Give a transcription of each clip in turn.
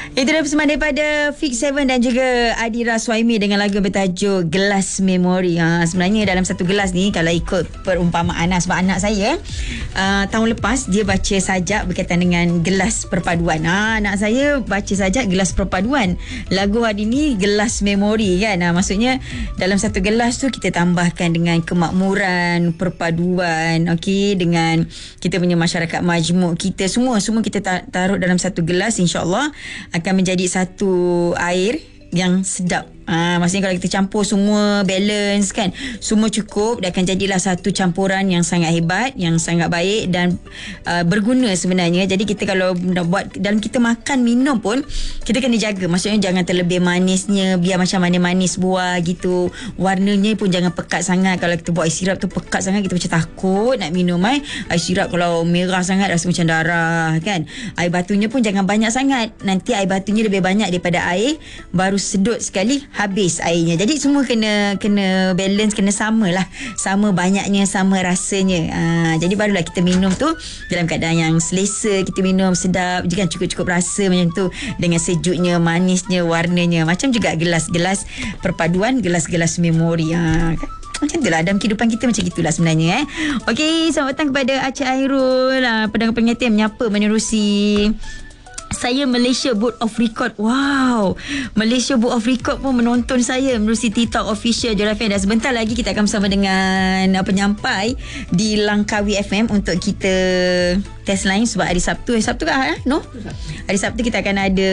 Itu adalah persembahan daripada Fix Seven dan juga Adira Swaimi dengan lagu bertajuk Gelas Memori. Sebenarnya dalam satu gelas ni, kalau ikut perumpamaan sebab anak saya tahun lepas dia baca sajak berkaitan dengan gelas perpaduan. Anak saya baca sajak gelas perpaduan. Lagu hari ni Gelas Memori kan. Maksudnya dalam satu gelas tu kita tambahkan dengan kemakmuran, perpaduan, okey, dengan kita punya masyarakat majmuk kita semua kita taruh dalam satu gelas, insya-Allah akan menjadi satu air yang sedap. Maksudnya kalau kita campur semua balance kan, semua cukup, dia akan jadilah satu campuran yang sangat hebat, yang sangat baik dan berguna sebenarnya. Jadi kita kalau nak buat dalam kita makan minum pun kita kena jaga, maksudnya jangan terlebih manisnya, biar macam manis buah gitu. Warnanya pun jangan pekat sangat. Kalau kita buat air sirap tu pekat sangat, kita macam takut nak minum. Air sirap kalau merah sangat rasa macam darah kan. Air batunya pun jangan banyak sangat, nanti air batunya lebih banyak daripada air, baru sedut sekali habis airnya. Jadi semua kena balance, kena samalah, sama banyaknya, sama rasanya. Jadi barulah kita minum tu dalam keadaan yang selesa, kita minum sedap, jangan cukup-cukup rasa macam tu, dengan sejuknya, manisnya, warnanya. Macam juga gelas-gelas perpaduan, gelas-gelas memori. Macam itulah dalam kehidupan kita, macam itulah sebenarnya. Okey, selamat petang kepada Aceh Airul, pendengar pengingat menyapa menerusi saya Malaysia Book of Record. Wow, Malaysia Book of Record pun menonton saya menerusi TikTok official Joy FM. Dan sebentar lagi kita akan bersama dengan penyampai di Langkawi FM untuk kita test line sebab hari Sabtu. Sabtu kah? No? Hari Sabtu kita akan ada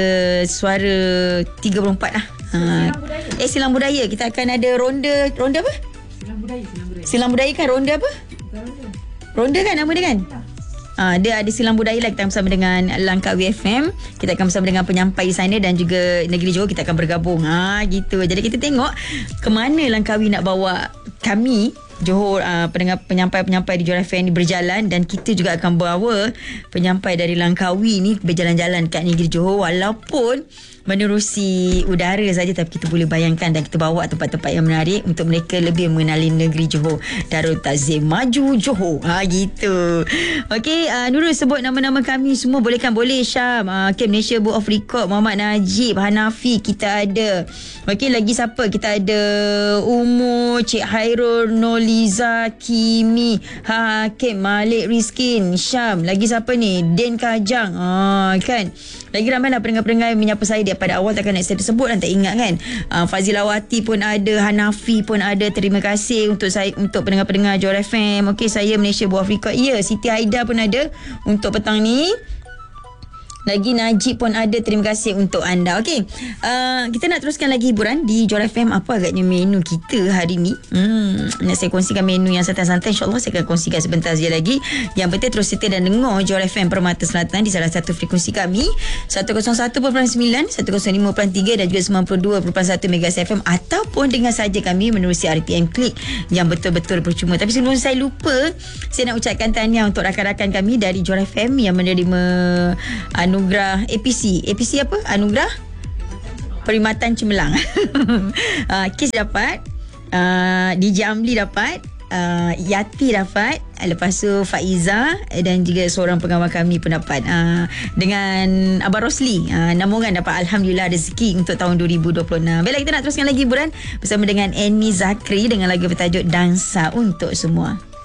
suara 34 lah. Silang budaya. Kita akan ada ronda apa? Silang budaya kan? Ronda apa? Ronda kan nama dia kan? Dia ada silang budaya lah. Kita akan bersama dengan Langkawi FM. Kita akan bersama dengan penyampai sana dan juga Negeri Johor. Kita akan bergabung. Gitu. Jadi kita tengok ke mana Langkawi nak bawa kami Johor, penyampai-penyampai di Johor FM ni berjalan, dan kita juga akan bawa penyampai dari Langkawi ni berjalan-jalan kat Negeri Johor, walaupun menerusi udara saja, tapi kita boleh bayangkan dan kita bawa tempat-tempat yang menarik untuk mereka lebih mengenali negeri Johor. Darul Takzim Maju Johor. Gitu. Okey, Nurul sebut nama-nama kami semua boleh kan? Boleh, Syam. Malaysia Book of Record, Muhammad Najib, Hanafi kita ada. Okey, lagi siapa? Kita ada Umur, Cik Hairul, Noliza, Kimi, Hakim, Malik Rizkin, Syam. Lagi siapa ni? Den Kajang. Kan? Lagi ramai lah pendengar-pendengar yang menyapa saya pada awal, takkan nak saya tersebut dan tak ingat kan. Fazilawati pun ada, Hanafi pun ada. Terima kasih untuk saya, untuk pendengar-pendengar Johor FM. Okey, saya Malaysia Book of Record. Ya, Siti Aida pun ada untuk petang ni. Lagi Najib pun ada. Terima kasih untuk anda. Okey, kita nak teruskan lagi hiburan di Johor FM. Apa agaknya menu kita hari ni? Nak saya kongsikan menu yang santai-santai. InsyaAllah saya akan kongsikan sebentar saja lagi. Yang penting terus setia dan dengar Johor FM Permata Selatan di salah satu frekuensi kami 101.9, 105.3 dan juga 92.1 MHz FM, ataupun dengar saja kami menerusi RTM Klik yang betul-betul percuma. Tapi sebelum saya lupa, saya nak ucapkan tahniah untuk rakan-rakan kami dari Johor FM yang menerima anugerah APC apa? Anugerah Perkhidmatan Cemerlang. Kis dapat, DJ Amli dapat, Yati dapat, lepas tu Faiza dan juga seorang pengawal kami pun dapat, dengan Abang Rosli. 6 orang dapat, alhamdulillah, rezeki untuk tahun 2026. Baiklah, kita nak teruskan lagi hiburan bersama dengan Annie Zakri dengan lagu bertajuk Dansa Untuk Semua.